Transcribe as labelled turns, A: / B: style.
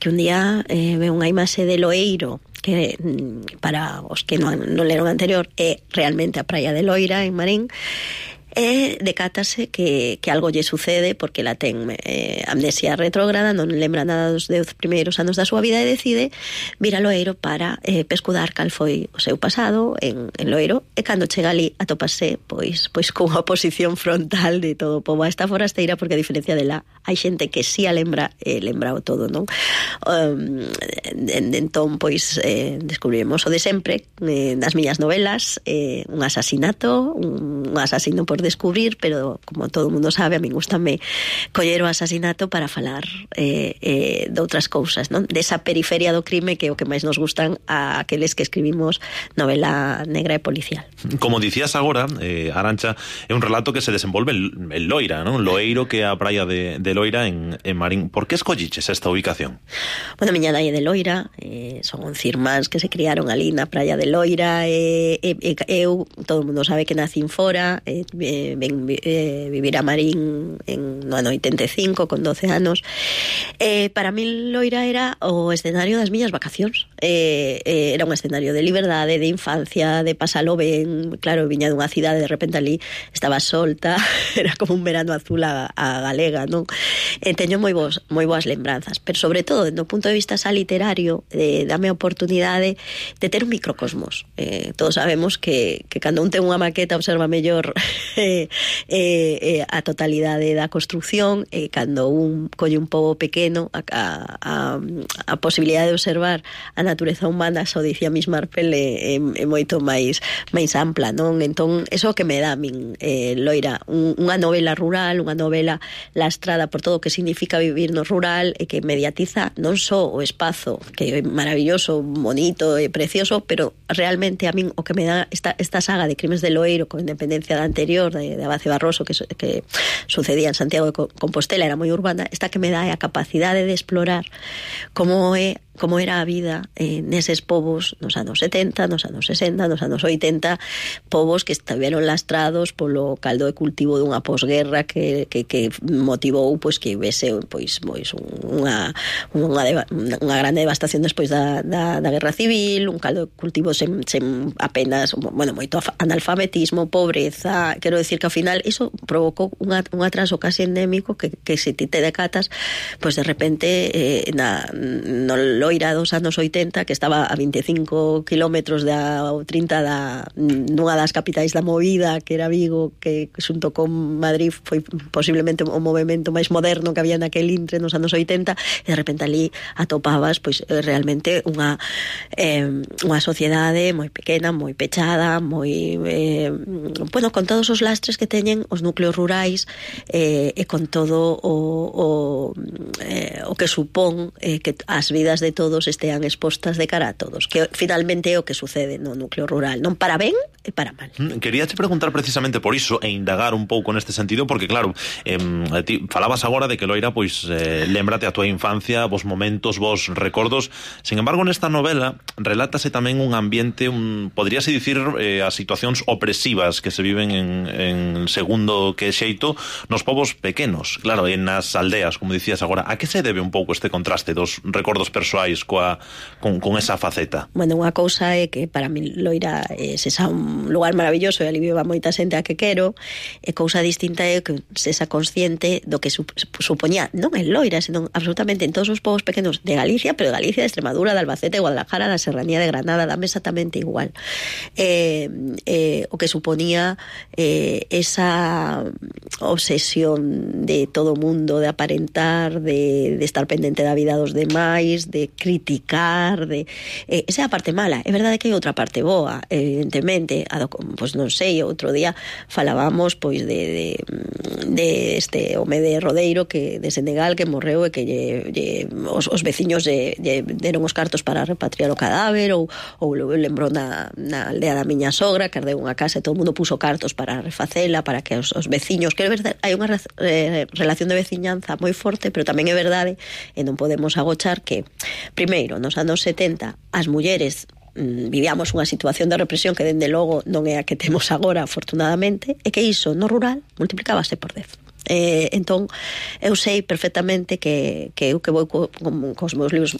A: que un día ve unha imaxe de Loeiro, que para os que non leron anterior é realmente a praia de Loira en Marín, decátase que algo lle sucede porque la ten amnesia retrógrada, non lembra nada dos 10 primeiros anos da súa vida e decide vir a Loeiro para pescudar cal foi o seu pasado en Loeiro, e cando chega ali atopase pois cunha oposición frontal de todo o pobo a esta forasteira, porque a diferencia dela hai xente que si a lembra o todo, non? Entón pois descubrimos o de sempre nas miñas novelas, un asasinato, un asasino por descubrir, pero como todo o mundo sabe, a min gustame coller o asasinato para falar de outras cousas, non? Desa periferia do crime que é o que máis nos gustan a aqueles que escribimos novela negra e policial.
B: Como dicías agora, Arantxa, é un relato que se desenvolve en Loira, non? Loeiro, que é a praia de Loira en Marín. Por que escolliches esta ubicación?
A: Bueno, miña nai é de Loira, son 11 irmáns que se criaron ali na praia de Loira, eu, todo o mundo sabe que nacín fora, ven vivir a Marín no ano 85 con 12 anos. Para mí Loira era o escenario das miñas vacacións, era un escenario de liberdade, de infancia, de pasalo ben. Claro, viña dunha cidade, de repente ali estaba solta, era como un verano azul a galega, non? Teño moi boas lembranzas, pero sobre todo, do punto de vista xa literario, dame a oportunidade de ter un microcosmos. Todos sabemos que cando un ten unha maqueta observa mellor a totalidade da construcción, cando un colle un pobo pequeno a posibilidade de observar a natureza humana, xo dicía Miss Marple, é moito máis ampla, non? Entón, eso que me dá a min Loira, unha novela rural, unha novela lastrada por todo o que significa vivir no rural, e que mediatiza non só o espazo, que é maravilloso, bonito e precioso, pero realmente a min o que me dá esta saga de Crimes de Loeiro, con independencia da anterior, de Abace Barroso, que sucedía en Santiago de Compostela, era moi urbana, esta que me dá é a capacidade de explorar como era a vida neses povos nos anos 70, nos anos 60, nos anos 80, povos que estiveron lastrados polo caldo de cultivo dunha posguerra que motivou pois que houvese pois unha grande devastación despois da guerra civil, un caldo de cultivo sen apenas, bueno, moito analfabetismo, pobreza. Quero decir que ao final iso provocou un atraso casi endémico que se ti te decatas, pois de repente no Loira dos anos 80, que estaba a 25 kilómetros ou 30 nunha das capitais da movida, que era Vigo, que xunto con Madrid foi posiblemente o movimento máis moderno que había naquel intre nos anos 80, e de repente ali atopabas pois realmente unha sociedade moi pequena, moi pechada, moi con todos os lastres que teñen os núcleos rurais, e con todo o que supón que as vidas de todos estean expostas de cara a todos, que finalmente é o que sucede no núcleo rural, non para ben e para mal.
B: Queríache preguntar precisamente por iso e indagar un pouco neste sentido, porque claro, ti falabas agora de que Loira pois lembrate a túa infancia, vos momentos, vos recordos. Sin embargo, nesta novela relátase tamén un ambiente, podríase dicir, as situacións opresivas que se viven en segundo que xeito nos povos pequenos, claro, en nas aldeas, como dicías agora. A que se debe un pouco este contraste dos recordos persoais con esa faceta?
A: Bueno, unha cousa é que para mí Loira é un lugar maravilloso e ali viva moita xente a que quero, e cousa distinta é que sexa consciente do que supoñía non en Loira, senón absolutamente en todos os povos pequenos de Galicia, pero de Galicia, de Extremadura, de Albacete, de Guadalajara, da Serranía de Granada, dame exactamente igual. O que suponía esa obsesión de todo o mundo, de aparentar, de estar pendente da vida dos demais, de criticar, esa é a parte mala. É verdade que hai outra parte boa, evidentemente. Pois non sei, outro día falábamos pois de este home de Rodeiro, que de Senegal, que morreu, e que os veciños deron os cartos para repatriar o cadáver, ou lembrou na aldea da miña sogra, que ardeu unha casa e todo o mundo puso cartos para refacela, para que os veciños, que é verdade, hai unha relación de veciñanza moi forte, pero tamén é verdade, e non podemos agochar que, primeiro, nos anos 70, as mulleres vivíamos unha situación de represión que dende logo non é a que temos agora, afortunadamente, e que iso no rural multiplicábase por 10. Entón eu sei perfectamente que eu que vou cos meus libros